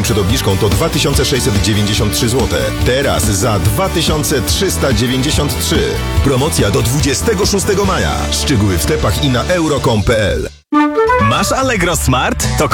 przed obniżką to 2693 zł. Teraz za 2393. Promocja do 26 maja. Szczegóły w sklepach i na euro.com.pl. Masz Allegro Smart? To